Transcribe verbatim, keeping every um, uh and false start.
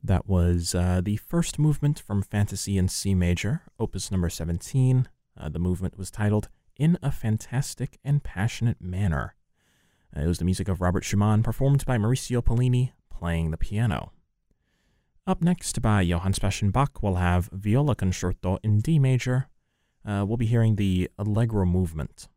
That was uh, the first movement from Fantasy in C major, opus number seventeen. Uh, the movement was titled In a Fantastic and Passionate Manner. Uh, it was the music of Robert Schumann, performed by Mauricio Pollini, playing the piano. Up next, by Johann Sebastian Bach, we'll have Viola Concerto in D major. Uh, we'll be hearing the Allegro movement.